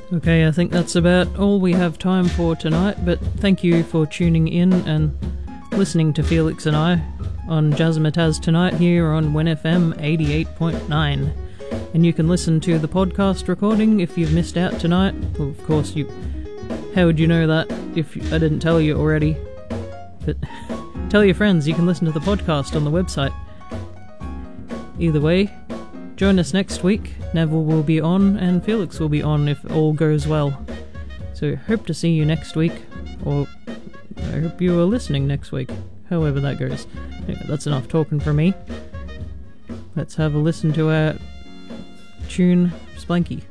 Okay, I think that's about all we have time for tonight, but thank you for tuning in and listening to Felix and I on Jazzmatazz tonight here on WNFM 88.9. And you can listen to the podcast recording if you've missed out tonight. Well, of course, how would you know that if I didn't tell you already? But tell your friends you can listen to the podcast on the website. Either way, join us next week. Neville will be on and Felix will be on if all goes well. So hope to see you next week, or I hope you are listening next week, however that goes. Anyway, that's enough talking for me. Let's have a listen to our tune, Splanky.